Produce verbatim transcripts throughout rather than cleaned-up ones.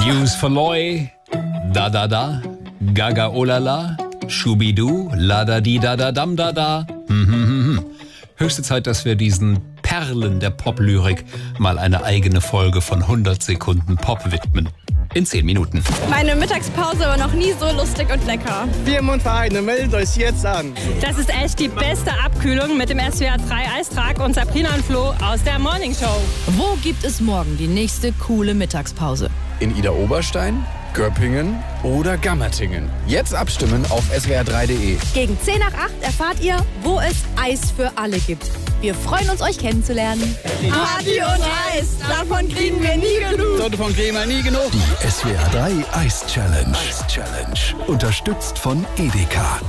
Use for Loy, da da da, gaga olala, schubidu, la da di da da dam da da. Hm, hm, hm, hm. Höchste Zeit, dass wir diesen Perlen der Poplyrik mal eine eigene Folge von hundert Sekunden Pop widmen. In zehn Minuten. Meine Mittagspause war noch nie so lustig und lecker. Firmen und Vereine, meldet euch jetzt an. Das ist echt die beste Abkühlung mit dem S W R drei Eistrag und Sabrina und Flo aus der Morning Show. Wo gibt es morgen die nächste coole Mittagspause? In Idar-Oberstein, Göppingen oder Gammertingen. Jetzt abstimmen auf S W R drei punkt de. Gegen zehn nach acht erfahrt ihr, wo es Eis für alle gibt. Wir freuen uns, euch kennenzulernen. Party und Eis, davon kriegen wir nie genug. Davon kriegen wir nie genug. Die S W R drei Eis Challenge. Eis Challenge. Unterstützt von Edeka.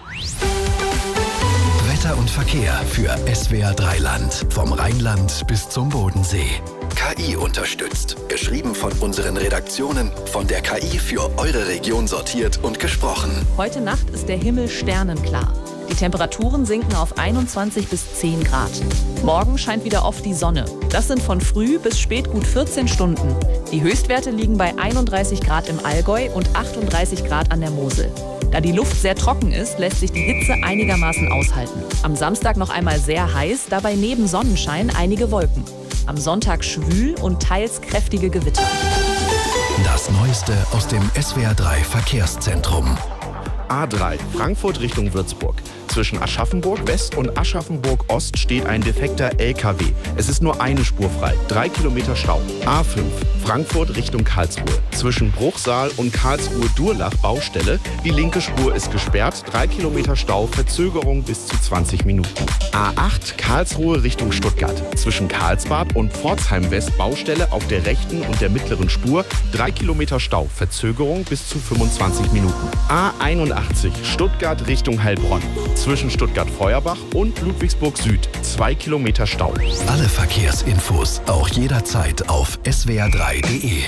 Wetter und Verkehr für S W R drei Land. Vom Rheinland bis zum Bodensee. K I unterstützt. Geschrieben von unseren Redaktionen. Von der K I für eure Region sortiert und gesprochen. Heute Nacht ist der Himmel sternenklar. Die Temperaturen sinken auf einundzwanzig bis zehn Grad. Morgen scheint wieder oft die Sonne. Das sind von früh bis spät gut vierzehn Stunden. Die Höchstwerte liegen bei einunddreißig Grad im Allgäu und achtunddreißig Grad an der Mosel. Da die Luft sehr trocken ist, lässt sich die Hitze einigermaßen aushalten. Am Samstag noch einmal sehr heiß, dabei neben Sonnenschein einige Wolken. Am Sonntag schwül und teils kräftige Gewitter. Das Neueste aus dem S W R drei Verkehrszentrum. A drei, Frankfurt Richtung Würzburg. Zwischen Aschaffenburg West und Aschaffenburg Ost steht ein defekter L K W. Es ist nur eine Spur frei. Drei Kilometer Stau. A fünf, Frankfurt Richtung Karlsruhe. Zwischen Bruchsal und Karlsruhe-Durlach Baustelle. Die linke Spur ist gesperrt. Drei Kilometer Stau, Verzögerung bis zu zwanzig Minuten. A acht, Karlsruhe Richtung Stuttgart. Zwischen Karlsbad und Pforzheim West Baustelle auf der rechten und der mittleren Spur. Drei Kilometer Stau, Verzögerung bis zu fünfundzwanzig Minuten. A einundachtzig, Stuttgart Richtung Heilbronn. Zwischen Stuttgart-Feuerbach und Ludwigsburg Süd. Zwei Kilometer Stau. Alle Verkehrsinfos auch jederzeit auf S W R drei punkt de.